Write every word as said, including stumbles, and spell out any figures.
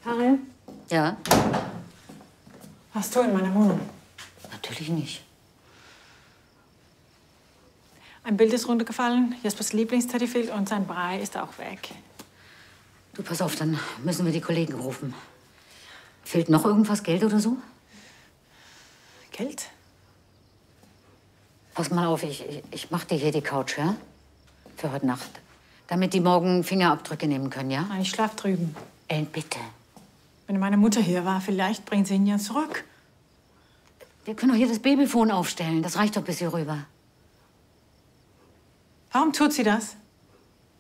Karin? Ja? Warst du in meiner Wohnung? Natürlich nicht. Ein Bild ist runtergefallen, Jespers Lieblingsteddy fehlt und sein Brei ist auch weg. Du, pass auf, dann müssen wir die Kollegen rufen. Fehlt noch irgendwas, Geld oder so? Geld? Pass mal auf, ich, ich, ich mach dir hier die Couch, ja? Für heute Nacht. Damit die morgen Fingerabdrücke nehmen können, ja? Nein, ich schlaf drüben. Ellen, bitte. Wenn meine Mutter hier war, vielleicht bringt sie ihn ja zurück. Wir können doch hier das Babyphone aufstellen. Das reicht doch bis hier rüber. Warum tut sie das?